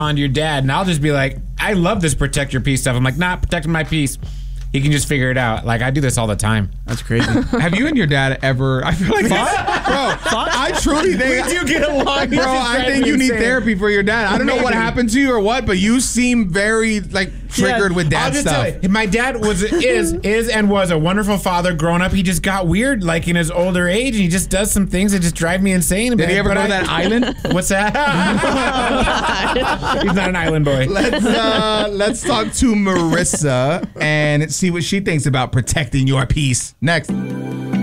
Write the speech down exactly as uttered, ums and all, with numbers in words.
on your dad, and I'll just be like, I love this protect your peace stuff. I'm like, nah, protecting my peace. He can just figure it out. Like, I do this all the time. That's crazy. Have you and your dad ever, I feel like, bro, I truly think, we do get along. bro, I think you need therapy for your dad. I don't know what happened to you or what, but you seem very, like, triggered Yeah, with dad I'll just stuff. tell you, my dad was is is and was a wonderful father growing up. He just got weird, like in his older age, and he just does some things that just drive me insane. Did he ever But go I- to that island? What's that? He's not an island boy. Let's uh, let's talk to Marissa and see what she thinks about protecting your peace. Next.